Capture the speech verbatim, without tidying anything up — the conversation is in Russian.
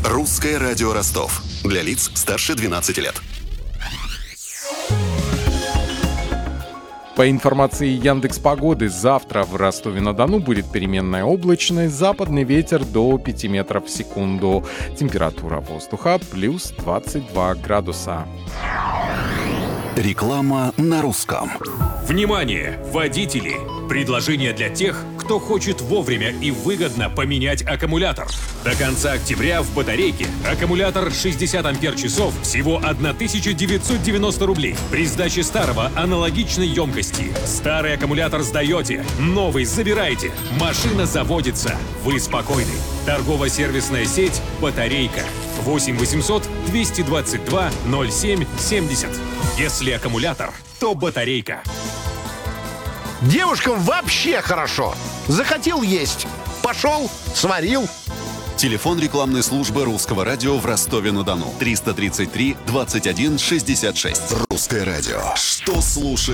Русское радио Ростов. Для лиц старше двенадцати лет. По информации Яндекс.Погоды, завтра в Ростове-на-Дону будет переменная облачность, западный ветер до пяти метров в секунду. Температура воздуха плюс двадцать два градуса. Реклама на русском. Внимание, водители! Предложение для тех, кто хочет вовремя и выгодно поменять аккумулятор. До конца октября в батарейке аккумулятор шестьдесят ампер-часов всего тысяча девятьсот девяносто рублей. При сдаче старого аналогичной емкости. Старый аккумулятор сдаете, новый забираете. Машина заводится. Вы спокойны. Торгово-сервисная сеть «Батарейка». восемь восемьсот двести двадцать два ноль семь семьдесят. Если аккумулятор, то батарейка. Девушкам вообще хорошо. Захотел есть. Пошел, сварил. Телефон рекламной службы Русского радио в Ростове-на-Дону. триста тридцать три двадцать один шестьдесят шесть. Русское радио. Что слушает?